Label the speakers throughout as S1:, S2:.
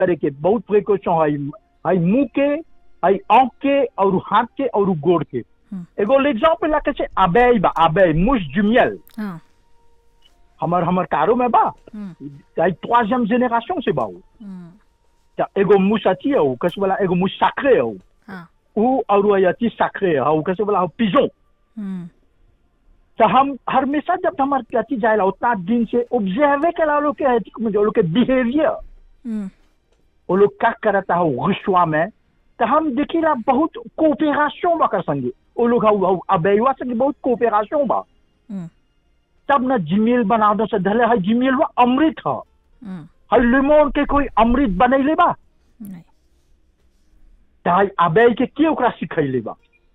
S1: करे के बहुत प्रिकॉशन है मुंह के, है आंख के और हाथ के और गोड़ के। एगो एग्जांपल ला के अबे बा, अबे मुश जुमियल हमर कारो में बा, आई troisième génération से बा। ता एगो मुश अथी है, कैसे बोला, एगो मुश सैक्रे है ou और अथी सैक्रे है, कैसे बोला पिजों। तो हम हमेशा जब हमारे अथी जाएला उतना दिन से ऑब्जर्व करा लोग के जो लोग के बिहेवियर, वो लोग क्या करता है गुस्सा में, तो हम देखिला बहुत कोऑपरेशन बा कर संगे वो लोग अबेवा से बहुत कोऑपरेशन बा। तब ना जिमेल बना दो से धले है जिमेल वो अमृत है लिमोन के कोई अमृत बनैले बा नहीं, तो अबे के के ओकरा सिखैले बा।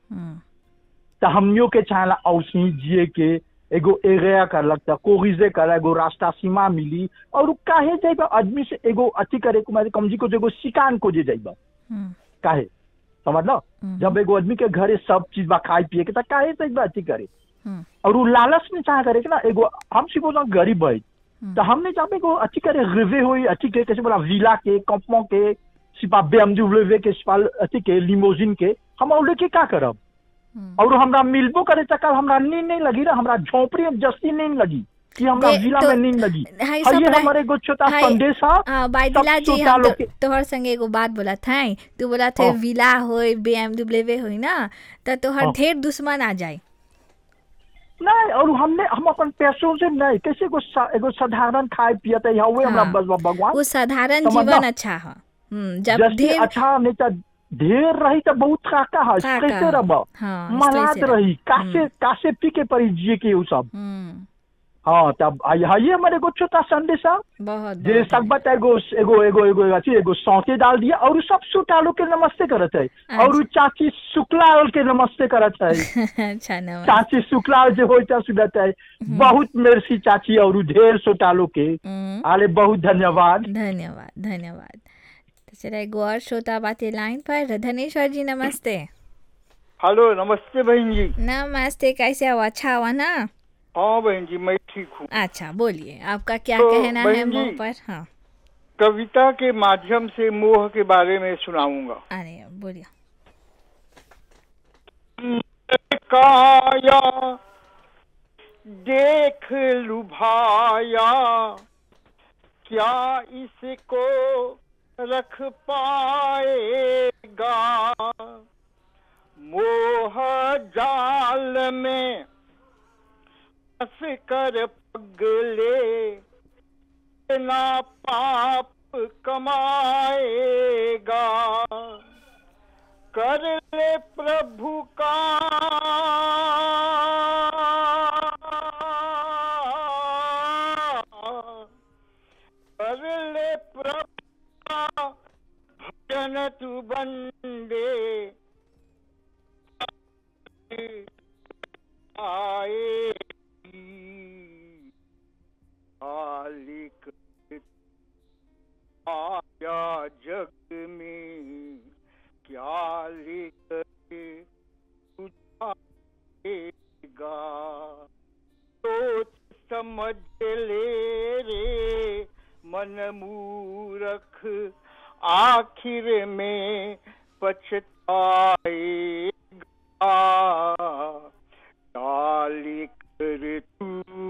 S1: तो हमनियों के चाहला औसी जिए के एगो एरिया कर लगता कोरिजे कर एगो रास्ता सीमा मिली और काहे जाइबा आदमी से एगो अथी करे कुमारी कमजी को एगो शिकान को जे जाइबा काहे समझ लो। जब एगो आदमी के घरे सब चीज बा खाए पिए के तो काहे जाइबा अथी करे और वो लालच में चाह करे के ना एगो हम सिर्फ गरीब है तो हमने जब एगो अथी करे रिवे हुई अथी के कैसे बोला विला के कंपनी के सिपा BMW के सिपा अथी के लिमोजिन के हम और लेके क्या करब और हमरा मिलबो करे तक हमरा नींद नहीं लगी ना, हमरा झोपड़ी में जस्ती नहीं लगी कि हमरा जिला में नींद लगी। ये हमारे एगो छोटा संदेश है
S2: बाइदिला जी। हम तोहर संगे एगो बात बोला था, तू बोला थे विला होय BMW होय ना तो तोहर ढेर दुश्मन आ जाए
S1: नहीं। और हम अपन पैसों से नहीं कैसे एगो साधारण खाए पियते हुए हमरा बस भगवान
S2: वो साधारण जीवन अच्छा है। जब ढेर
S1: अच्छा नहीं तो ढेर रही तो बहुत काका है कैसे रब मलाद रही कासे पी के परी जिए के सब। हाँ तब ये हमारे एगो छोटा संदेश है जे सकबत एगो एगो एगो एगो एगो सौते डाल दिया और सब सुटालो के नमस्ते करत है और चाची शुक्ला के नमस्ते करत है।
S2: अच्छा
S1: चाची शुक्ला जो होता सुनत है बहुत मेरसी चाची और ढेर सुटालो के आले बहुत धन्यवाद
S2: धन्यवाद धन्यवाद। चला एगो और श्रोता बातें लाइन पर। धनेश्वर जी नमस्ते।
S3: हेलो नमस्ते बहन जी।
S2: नमस्ते, कैसे हो? अच्छा हुआ ना?
S3: हाँ बहन जी मैं ठीक हूँ।
S2: अच्छा बोलिए आपका क्या कहना है मोह पर? हाँ
S3: कविता के माध्यम से मोह के बारे में सुनाऊंगा।
S2: अरे बोलिए।
S3: काया देख लुभाया क्या इसको रख पाएगा मोह जाल में फंस कर पगले ना पाप कमाएगा कर ले प्रभु का कर ले प्रभु का भजन तू बंदे आए मालिक आया जग में क्या लेकर उठाएगा सोच समझ ले रे मन मूर्ख आखिर में पछताएगा।